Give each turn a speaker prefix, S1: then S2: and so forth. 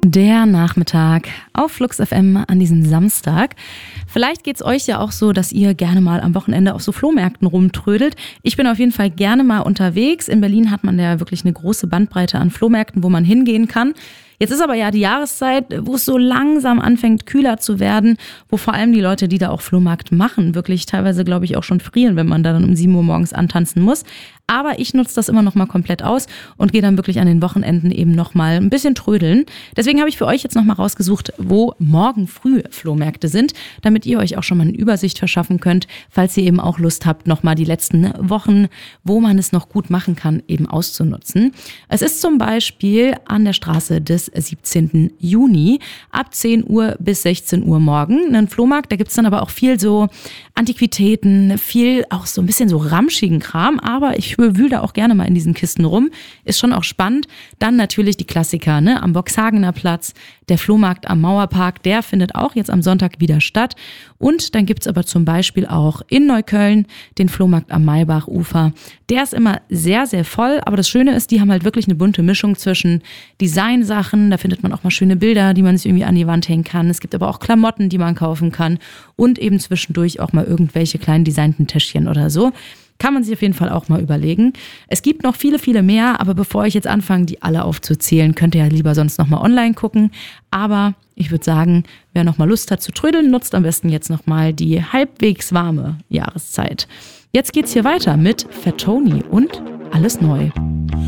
S1: Der Nachmittag auf Flux FM an diesem Samstag. Vielleicht geht's euch ja auch so, dass ihr gerne mal am Wochenende auf so Flohmärkten rumtrödelt. Ich bin auf jeden Fall gerne mal unterwegs. In Berlin hat man ja wirklich eine große Bandbreite an Flohmärkten, wo man hingehen kann. Jetzt ist aber ja die Jahreszeit, wo es so langsam anfängt, kühler zu werden, wo vor allem die Leute, die da auch Flohmarkt machen, wirklich teilweise, glaube ich, auch schon frieren, wenn man da dann um 7 Uhr morgens antanzen muss. Aber ich nutze das immer noch mal komplett aus und gehe dann wirklich an den Wochenenden eben noch mal ein bisschen trödeln. Deswegen habe ich für euch jetzt noch mal rausgesucht, wo morgen früh Flohmärkte sind, damit ihr euch auch schon mal eine Übersicht verschaffen könnt, falls ihr eben auch Lust habt, noch mal die letzten Wochen, wo man es noch gut machen kann, eben auszunutzen. Es ist zum Beispiel an der Straße des 17. Juni ab 10 Uhr bis 16 Uhr morgen ein Flohmarkt. Da gibt's dann aber auch viel so Antiquitäten, viel auch so ein bisschen so ramschigen Kram, aber ich wühle da auch gerne mal in diesen Kisten rum. Ist schon auch spannend. Dann natürlich die Klassiker, ne? Am Boxhagener Platz, der Flohmarkt am Mauerpark, der findet auch jetzt am Sonntag wieder statt. Und dann gibt's aber zum Beispiel auch in Neukölln den Flohmarkt am Maybachufer. Der ist immer sehr, sehr voll, aber das Schöne ist, die haben halt wirklich eine bunte Mischung zwischen Designsachen, da findet man auch mal schöne Bilder, die man sich irgendwie an die Wand hängen kann. Es gibt aber auch Klamotten, die man kaufen kann und eben zwischendurch auch mal irgendwelche kleinen designten Täschchen oder so. Kann man sich auf jeden Fall auch mal überlegen. Es gibt noch viele, viele mehr, aber bevor ich jetzt anfange, die alle aufzuzählen, könnt ihr ja lieber sonst nochmal online gucken. Aber ich würde sagen, wer nochmal Lust hat zu trödeln, nutzt am besten jetzt nochmal die halbwegs warme Jahreszeit. Jetzt geht's hier weiter mit Fat Tony und Alles neu.